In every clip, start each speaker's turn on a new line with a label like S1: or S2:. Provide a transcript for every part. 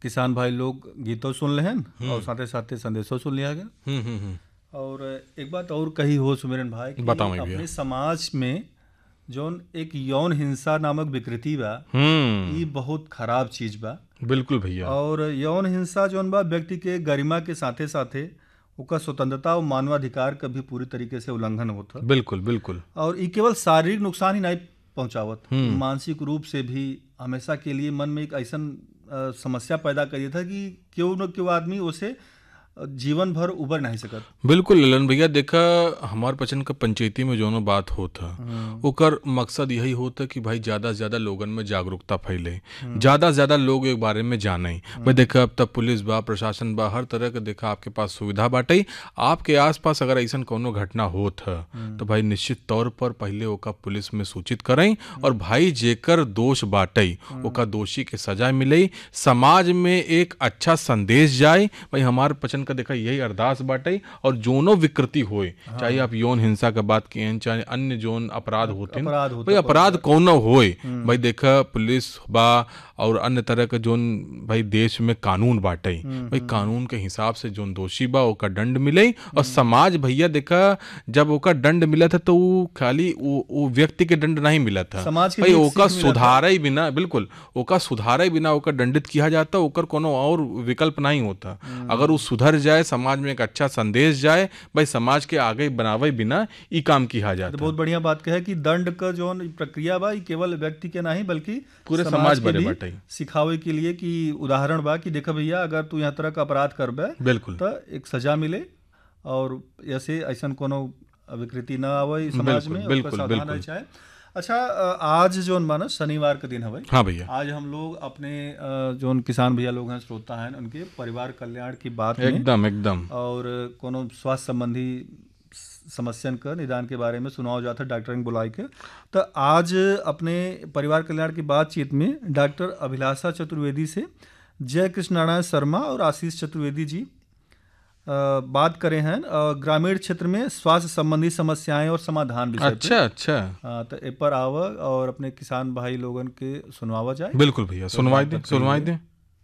S1: किसान भाई लोग गीतों सुन लेहन और साथे साथे संदेशों सुन लिया गया। और एक बात और कही हो सुमिरन भाई कि
S2: बताओ भैया।
S1: अपने समाज में जौन एक यौन हिंसा नामक विकृति बा, ई बहुत खराब चीज बा।
S2: बिल्कुल भैया।
S1: और यौन हिंसा जौन बा व्यक्ति के गरिमा के साथे साथे ओकर स्वतंत्रता और मानवाधिकार का भी पूरी तरीके से उल्लंघन होता।
S2: बिल्कुल बिल्कुल।
S1: और ये केवल शारीरिक नुकसान ही नहीं पहुंचावत, मानसिक रूप से भी हमेशा के लिए मन में एक ऐसा समस्या पैदा करी था कि क्यों न क्यों आदमी उसे जीवन भर उबर नहीं सकत।
S2: बिल्कुल ललन भैया, देखा हमार पचन का पंचायती में जोनो बात होता ओकर मकसद यही होता कि भाई ज्यादा से ज्यादा लोगन में जागरूकता फैले, ज्यादा से ज्यादा लोग एक बारे में जाने। भाई देखा अब तब पुलिस बा, प्रशासन बा, हर तरह का देखा आपके पास सुविधा बाटे। आपके आसपास अगर ऐसा कोनो घटना होत है तो भाई निश्चित तौर पर पहले ओका पुलिस में सूचित करें और भाई जेकर दोष बाटे ओका दोषी के सजा मिले, समाज में एक अच्छा संदेश जाए। भाई हमार पचन का देखा यही अरदास बाटे। और जोनो विकृति होए, चाहे आप यौन हिंसा का बात किए चाहे अन्य जोन अपराध होते हैं, भाई अपराध कौन होए, भाई देखा पुलिस बा और अन्य तरह के जोन भाई देश में कानून बाटे, भाई कानून के हिसाब से जोन दोषी बा ओका दंड मिले। और समाज भैया देखा जब ओका दंड मिला था तो वो खाली वो व्यक्ति के दंड नहीं मिला था, भाई ओका सुधारे बिना, बिल्कुल ओका सुधारे बिना ओका दंडित किया जाता, ओकर कोनो और विकल्प नहीं होता। अगर वो सुधर जाए, समाज में एक अच्छा संदेश जाए, भाई समाज के आगे बनावे बिना ई काम किया जाता।
S1: तो बहुत बढ़िया बात कहे कि दंड का जो प्रक्रिया बा केवल व्यक्ति के नहीं बल्कि
S2: पूरे समाज के लिए
S1: सिखावे के लिए कि उदाहरण बा कि देखा भैया अगर तू यहाँ तरह का अपराध करबे
S2: बिल्कुल
S1: तो एक सजा मिले और ऐसे ऐसा कोनो विकृति ना आवे समाज में,
S2: बिल्कुल
S1: सावधान रहे चाहे। अच्छा, आज जोन बा ना शनिवार का दिन है भाई।
S2: हाँ भैया।
S1: आज हम लोग अपने जोन किसान भैया लोग हैं, श्रोता हैं, उनके परिवार कल्याण की बात में
S2: एकदम
S1: और कोनो स्वास्थ्य संबंधी समस्या का निदान के बारे में सुनाओ जाता है डॉक्टर बुलाए के। तो आज अपने परिवार कल्याण की बातचीत में डॉक्टर अभिलाषा चतुर्वेदी से जय कृष्ण नारायण शर्मा और आशीष चतुर्वेदी जी बात करें हैं ग्रामीण क्षेत्र में स्वास्थ्य संबंधी समस्याएं और समाधान विषय पे।
S2: अच्छा
S1: तो ए पर आव और अपने किसान भाई लोगन के सुनवावा जाए।
S2: बिल्कुल भैया, सुनवाई दे।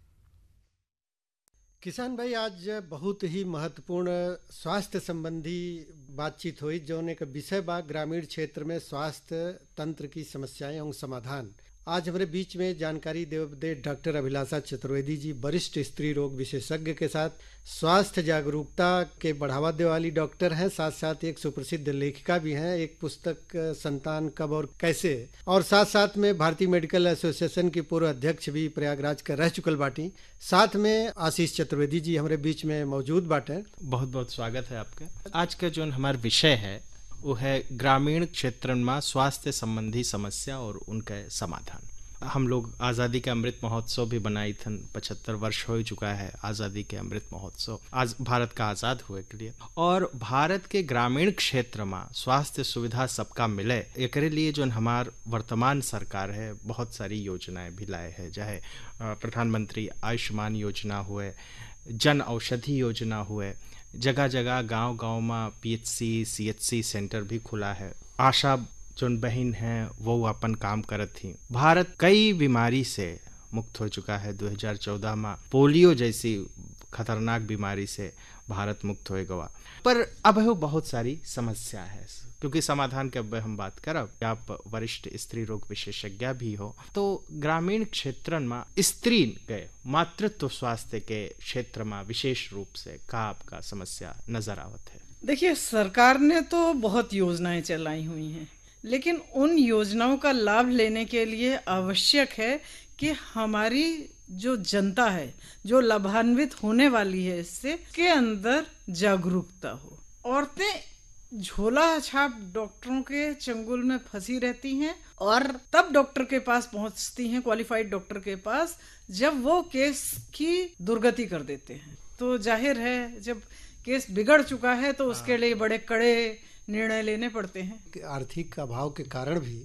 S3: किसान भाई, आज बहुत ही महत्वपूर्ण स्वास्थ्य संबंधी बातचीत हुई जो एक विषय बा ग्रामीण क्षेत्र में स्वास्थ्य तंत्र की समस्याएं एवं समाधान। आज हमारे बीच में जानकारी दे डॉक्टर अभिलाषा चतुर्वेदी जी, वरिष्ठ स्त्री रोग विशेषज्ञ के साथ स्वास्थ्य जागरूकता के बढ़ावा देने वाली डॉक्टर हैं, साथ साथ एक सुप्रसिद्ध लेखिका भी हैं, एक पुस्तक संतान कब और कैसे, और साथ साथ में भारतीय मेडिकल एसोसिएशन की पूर्व अध्यक्ष भी प्रयागराज का रह चुकल बाटी। साथ में आशीष चतुर्वेदी जी हमारे बीच में मौजूद बाटे।
S4: बहुत बहुत स्वागत है आपका। आज का जो हमारा विषय है वो है ग्रामीण क्षेत्र में स्वास्थ्य संबंधी समस्या और उनका समाधान। हम लोग आज़ादी के अमृत महोत्सव भी बनाई थन, 75 वर्ष हो चुका है आज़ादी के अमृत महोत्सव, आज भारत का आज़ाद हुए के लिए। और भारत के ग्रामीण क्षेत्र में स्वास्थ्य सुविधा सबका मिले एक लिए जो हमार वर्तमान सरकार है बहुत सारी योजनाएं भी लाए है, चाहे प्रधानमंत्री आयुष्मान योजना हुए, जन औषधि योजना हुए, जगह जगह गांव में पीएचसी सीएचसी सेंटर भी खुला है। आशा जोन बहन हैं वो अपन काम करत थी। भारत कई बीमारी से मुक्त हो चुका है। 2014 में पोलियो जैसी खतरनाक बीमारी से भारत मुक्त हो गया, पर अब वो बहुत सारी समस्या है क्योंकि समाधान के अब हम बात करब। आप वरिष्ठ स्त्री रोग विशेषज्ञ भी हो, तो ग्रामीण क्षेत्र में स्त्री के मातृत्व स्वास्थ्य के क्षेत्र में विशेष रूप से का आपका समस्या नजर आवत है?
S5: देखिए, सरकार ने तो बहुत योजनाएं चलाई हुई हैं, लेकिन उन योजनाओं का लाभ लेने के लिए आवश्यक है कि हमारी जो जनता है, जो लाभान्वित होने वाली है इससे, के अंदर जागरूकता हो। औरतें झोला छाप डॉक्टरों के चंगुल में फंसी रहती हैं और तब डॉक्टर के पास पहुंचती हैं, क्वालिफाइड डॉक्टर के पास, जब वो केस की दुर्गति कर देते हैं। तो जाहिर है जब केस बिगड़ चुका है तो उसके लिए बड़े कड़े निर्णय लेने पड़ते हैं।
S3: आर्थिक अभाव के कारण भी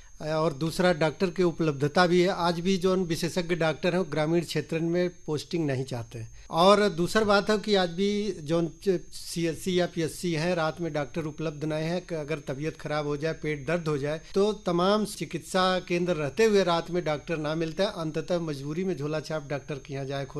S3: और दूसरा डॉक्टर की उपलब्धता भी है। आज भी जो विशेषज्ञ डॉक्टर हैं ग्रामीण क्षेत्र में पोस्टिंग नहीं चाहते। और दूसरा बात है कि आज भी जो सीएचसी या पीएचसी हैं रात में डॉक्टर उपलब्ध नहीं है कि अगर तबीयत खराब हो जाए, पेट दर्द हो जाए तो तमाम चिकित्सा केंद्र रहते हुए रात में डॉक्टर ना मिलता है। अंततः मजबूरी में झोला छाप डॉक्टर के यहाँ जाए